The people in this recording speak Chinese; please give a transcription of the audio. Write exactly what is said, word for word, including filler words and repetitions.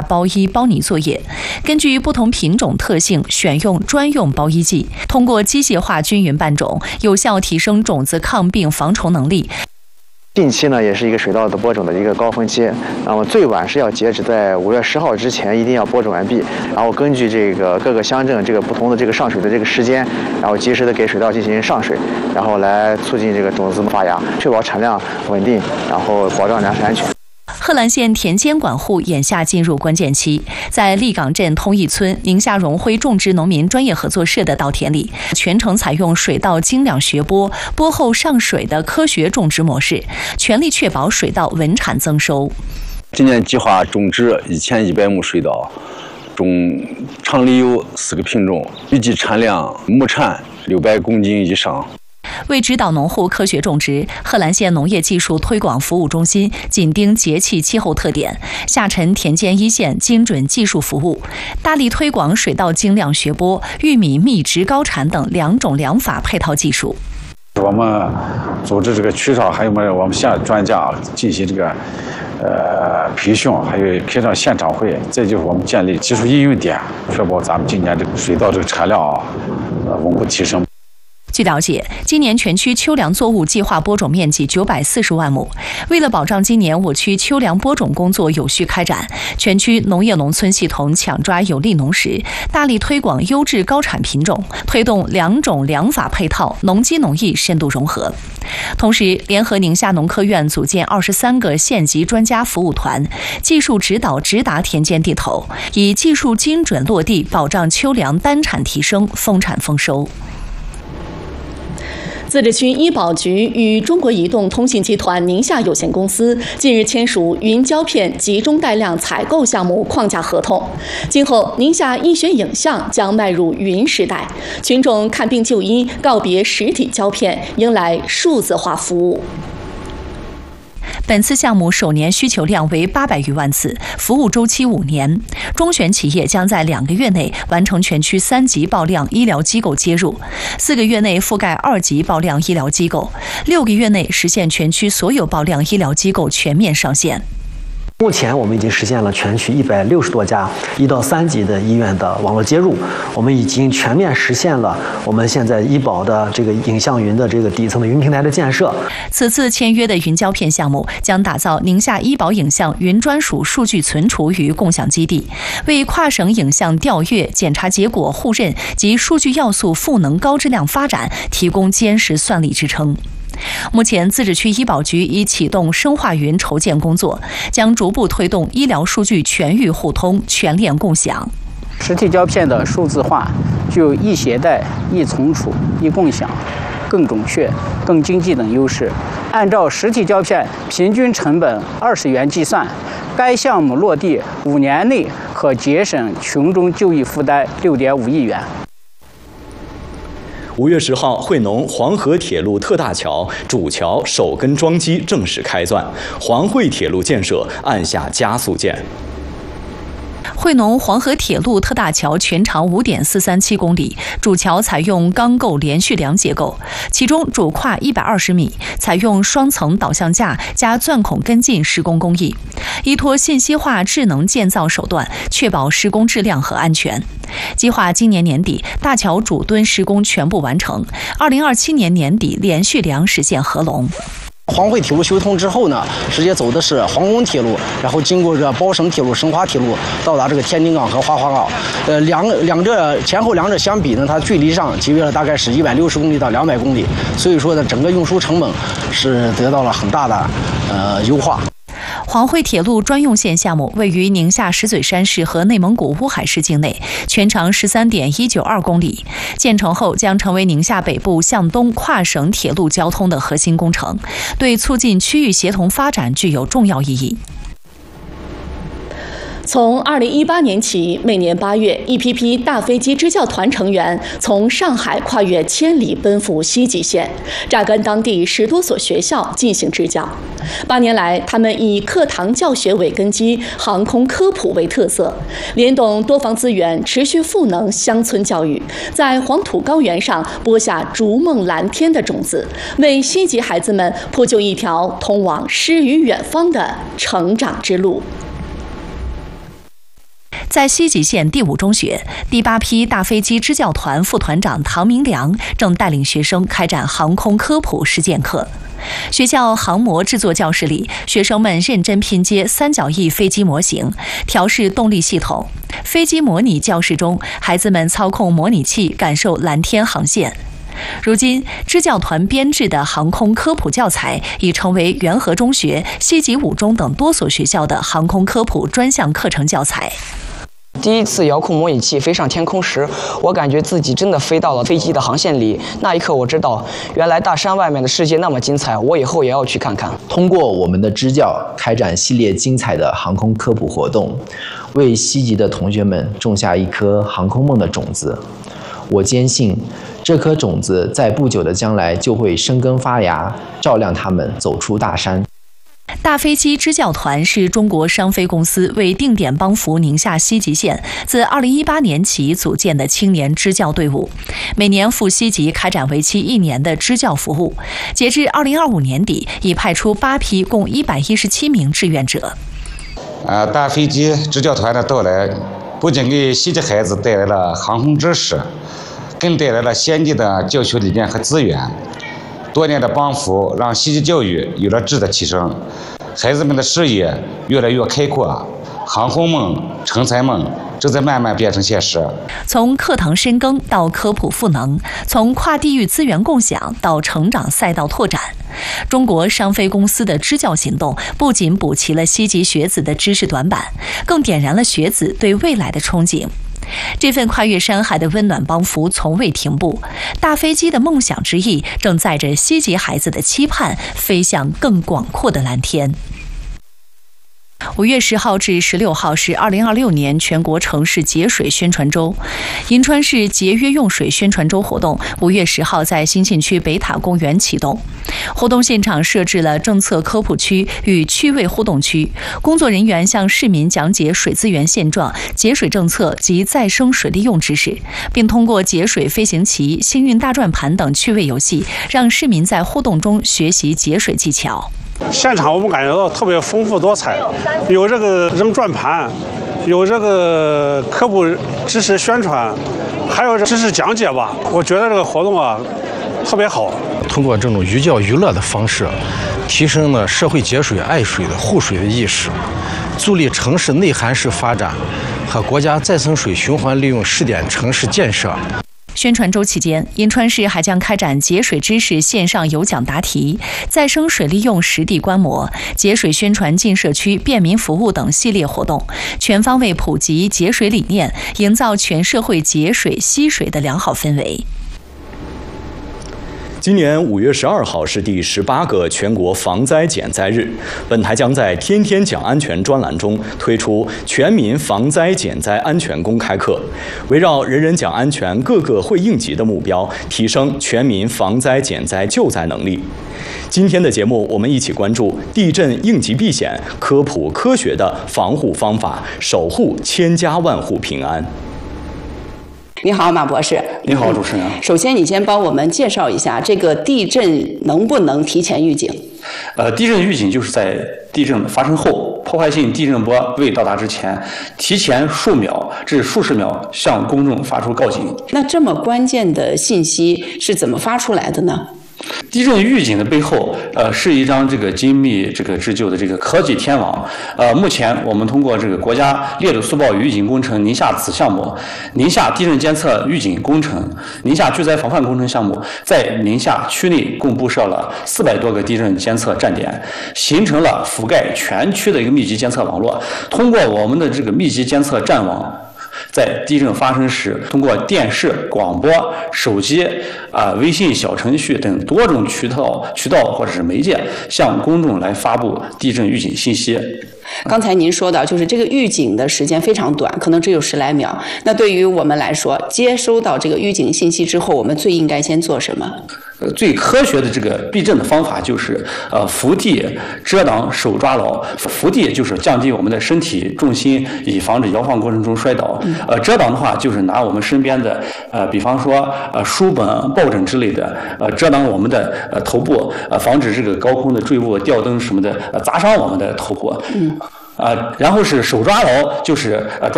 包衣包泥作业，根据不同品种特性选用专用包衣剂，通过机械化均匀拌种，有效提升种子抗病防虫能力。 近期呢，也是一个水稻的播种的一个高峰期，那么最晚是要截止在五月十号之前，一定要播种完毕。然后根据这个各个乡镇这个不同的这个上水的这个时间，然后及时的给水稻进行上水，然后来促进这个种子发芽，确保产量稳定，然后保障粮食安全。 贺兰县田间管护眼下进入关键期，在立岗镇通义村宁夏荣辉种植农民专业合作社的稻田里，全程采用水稻精良学播、播后上水的科学种植模式，全力确保水稻稳产增收。 今年计划种植一千一百亩水稻，种厂里有四个品种，预计产量亩产六百公斤以上。 为指导农户科学种植，贺兰县农业技术推广服务中心紧盯节气气候特点，下沉田间一线精准技术服务，大力推广水稻精良学播、玉米密植高产等两种两法配套技术。 我们组织这个区上，还有我们我们县专家进行这个呃培训，还有开上现场会，再就是我们建立技术应用点，确保咱们今年这个水稻这个产量啊，呃稳步提升。 据了解，今年全区秋粮作物计划播种面积九百四十万亩。为了保障今年我区秋粮播种工作有序开展，全区农业农村系统抢抓有利农时，大力推广优质高产品种，推动两种两法配套、农机农艺深度融合。同时，联合宁夏农科院组建二十三个县级专家服务团，技术指导直达田间地头，以技术精准落地，保障秋粮单产提升、丰产丰收。自治区医保局与中国移动通信集团宁夏有限公司近日签署云胶片集中带量采购项目框架合同。今后，宁夏医学影像将迈入云时代，群众看病就医告别实体胶片，迎来数字化服务。本次项目首年需求量为八百余万次，服务周期五年。中选企业将在两个月内完成全区三级报量医疗机构接入，四个月内覆盖二级报量医疗机构，六个月内实现全区所有报量医疗机构全面上线。 目前我们已经实现了全区一百六十多家一到三级的医院的网络接入，我们已经全面实现了我们现在医保的这个影像云的这个底层的云平台的建设。 此次签约的云胶片项目将打造宁夏医保影像云专属数据存储与共享基地，为跨省影像调阅、检查结果互认及数据要素赋能高质量发展提供坚实算力支撑。目前，自治区医保局已启动深化云筹建工作，将逐步推动医疗数据全域互通、全链共享。 实体胶片的数字化具有易携带、易存储、易共享、更准确、更经济等优势。按照实体胶片平均成本二十元计算，该项目落地五年内可节省群众就医负担六点五亿元。 五月十号，惠农黄河铁路特大桥主桥首根桩基正式开钻，黄惠铁路建设按下加速键。 惠农黄河铁路特大桥全长 五点四三七公里，主桥采用钢构连续梁结构，其中主跨一百二十米，采用双层导向架加钻孔跟进施工工艺，依托信息化智能建造手段，确保施工质量和安全。计划今年年底大桥主墩施工全部完成，二零二七年年底连续梁实现合龙。 黄惠铁路修通之后呢，直接走的是黄公铁路，然后经过这包省铁路、申花铁路，到达这个天津港和花花港。呃，两两者前后两者相比呢，它距离上节约了大概是一百六十公里到两百公里，所以说呢，整个运输成本是得到了很大的呃优化。 黄惠铁路专用线项目位于宁夏石嘴山市和内蒙古乌海市境内，全长 十三点一九二公里。建成后将成为宁夏北部向东跨省铁路交通的核心工程，对促进区域协同发展具有重要意义。从二零一八年起，每年八月，一批批大飞机支教团成员从上海跨越千里奔赴西极县，扎根当地十多所学校进行支教。八年来，他们以课堂教学为根基，航空科普为特色，联动多方资源，持续赋能乡村教育，在黄土高原上播下逐梦蓝天的种子，为西极孩子们铺就一条通往诗与远方的成长之路。 在西吉县第五中学，第八批大飞机支教团副团长唐明良正带领学生开展航空科普实践课。学校航模制作教室里，学生们认真拼接三角翼飞机模型，调试动力系统。飞机模拟教室中，孩子们操控模拟器，感受蓝天航线。如今，支教团编制的航空科普教材已成为元和中学、西吉五中等多所学校的航空科普专项课程教材。 第一次遥控模拟器飞上天空时，我感觉自己真的飞到了飞机的航线里。那一刻，我知道，原来大山外面的世界那么精彩，我以后也要去看看。 通过我们的支教，开展系列精彩的航空科普活动，为西吉的同学们种下一颗航空梦的种子。我坚信，这颗种子在不久的将来就会生根发芽，照亮他们走出大山。 大飞机支教团是中国商飞公司为定点帮扶宁夏西吉县自二零一八年起组建的青年支教队伍，每年赴西吉开展为期一年的支教服务。截至二零二五年底，已派出八批，共一百一十七名志愿者。 呃，大飞机支教团的到来，不仅给西吉孩子带来了航空知识，更带来了先进的教学理念和资源。多年的帮扶让西吉教育有了质的提升，孩子们的视野越来越开阔，航空梦、成才梦正在慢慢变成现实。 从课堂深耕到科普赋能，从跨地域资源共享到成长赛道拓展，中国商飞公司的支教行动不仅补齐了西吉学子的知识短板，更点燃了学子对未来的憧憬。这份跨越山海的温暖帮扶从未停步，大飞机的梦想之翼正载着西吉孩子的期盼飞向更广阔的蓝天。五月十号至十六号是二零二六年全国城市节水宣传周，银川市节约用水宣传周活动五月十号在兴庆区北塔公园启动。活动现场设置了政策科普区与趣味互动区，工作人员向市民讲解水资源现状、节水政策及再生水利用知识，并通过节水飞行棋、幸运大转盘等趣味游戏，让市民在互动中学习节水技巧。 现场我们感觉到特别丰富多彩，有这个扔转盘，有这个科普知识宣传，还有这知识讲解吧。我觉得这个活动啊特别好。 通过这种寓教于乐的方式，提升了社会节水、爱水的护水的意识，助力城市内涵式发展和国家再生水循环利用试点城市建设。 宣传周期间，银川市还将开展节水知识线上有奖答题、再生水利用实地观摩、节水宣传进社区便民服务等系列活动，全方位普及节水理念，营造全社会节水惜水的良好氛围。 今年五月十二号是第十八个全国防灾减灾日，本台将在“天天讲安全”专栏中推出全民防灾减灾安全公开课，围绕人人讲安全、个个会应急的目标，提升全民防灾减灾救灾能力。今天的节目，我们一起关注地震应急避险，科普科学的防护方法，守护千家万户平安。 你好，马博士。 你好，主持人。 首先，你先帮我们介绍一下这个地震能不能提前预警？ 呃，地震预警就是在地震发生后，破坏性地震波未到达之前，提前数秒至数十秒向公众发出告警。 那这么关键的信息是怎么发出来的呢？ 地震预警的背后，呃，是一张这个精密这个制就的这个科技天网。呃，目前我们通过这个国家烈度速报与预警工程宁夏子项目、宁夏地震监测预警工程、宁夏巨灾防范工程项目，在宁夏区内共布设了四百多个地震监测站点，形成了覆盖全区的一个密集监测网络。通过我们的这个密集监测站网，在地震发生时，通过电视、广播、手机、啊、微信小程序等多种渠道、渠道或者是媒介，向公众来发布地震预警信息。 刚才您说的，就是这个预警的时间非常短，可能只有十来秒。那对于我们来说，接收到这个预警信息之后，我们最应该先做什么？ 呃，最科学的这个避震的方法就是呃伏地遮挡手抓牢。伏地就是降低我们的身体重心，以防止摇晃过程中摔倒。呃，遮挡的话就是拿我们身边的呃，比方说呃书本、抱枕之类的，呃遮挡我们的呃头部，呃防止这个高空的坠物、吊灯什么的呃砸伤我们的头部。嗯。啊、呃，然后是手抓牢，就是呃抓。